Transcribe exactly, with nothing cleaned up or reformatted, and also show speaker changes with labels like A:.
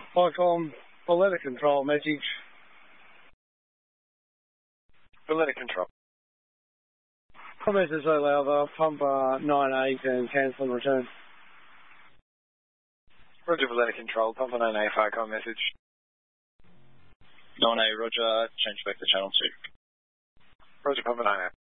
A: Icom, Valletta Control message.
B: Valletta Control.
A: Comment is so loud, uh, pump uh, nine eight and cancel and return.
B: Roger, Valletta Control, pump nine eight, Icom message.
C: nine A, Roger, change back to channel two.
B: Roger, pump nine eight.